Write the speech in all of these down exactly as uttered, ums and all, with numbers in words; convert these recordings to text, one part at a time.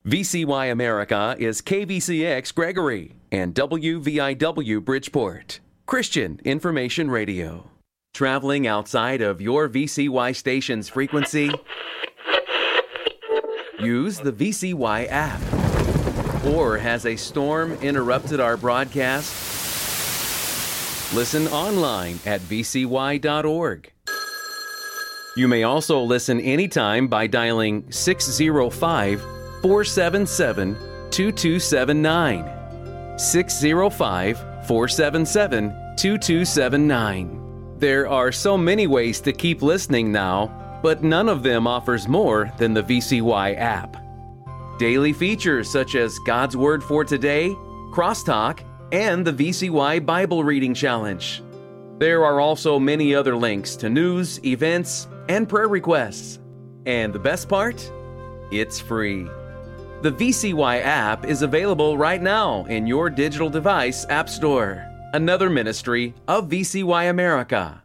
V C Y America is K V C X Gregory and W V I W Bridgeport, Christian Information Radio. Traveling outside of your V C Y station's frequency? Use the V C Y app. Or has a storm interrupted our broadcast? Listen online at v c y dot org. You may also listen anytime by dialing six zero five, four seven seven, two two seven nine. six zero five, four seven seven, two two seven nine. There are so many ways to keep listening now, but none of them offers more than the V C Y app. Daily features such as God's Word for Today, Crosstalk, and the V C Y Bible Reading Challenge. There are also many other links to news, events, and prayer requests. And the best part? It's free. The V C Y app is available right now in your digital device app store. Another ministry of V C Y America.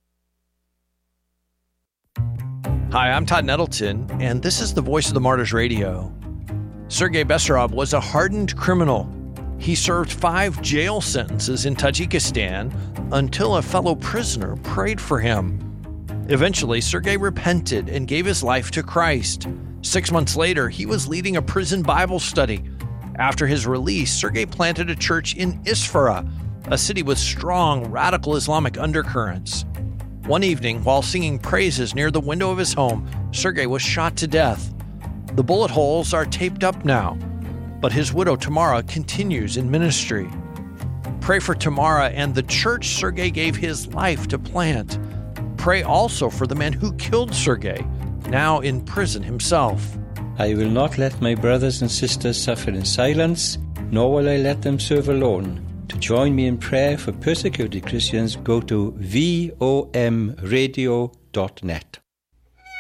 Hi, I'm Todd Nettleton, and this is the Voice of the Martyrs Radio. Sergei Besarab was a hardened criminal. He served five jail sentences in Tajikistan until a fellow prisoner prayed for him. Eventually, Sergei repented and gave his life to Christ. Six months later, he was leading a prison Bible study. After his release, Sergei planted a church in Isfara, a city with strong radical Islamic undercurrents. One evening, while singing praises near the window of his home, Sergei was shot to death. The bullet holes are taped up now, but his widow Tamara continues in ministry. Pray for Tamara and the church Sergei gave his life to plant. Pray also for the man who killed Sergei, now in prison himself. I will not let my brothers and sisters suffer in silence, nor will I let them serve alone. To join me in prayer for persecuted Christians, go to v o m radio dot net.